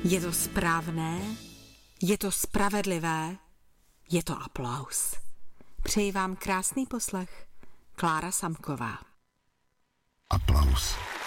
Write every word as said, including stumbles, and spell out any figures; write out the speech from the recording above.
Je to správné, je to spravedlivé, je to aplaus. Přeji vám krásný poslech. Klára Samková. Aplaus.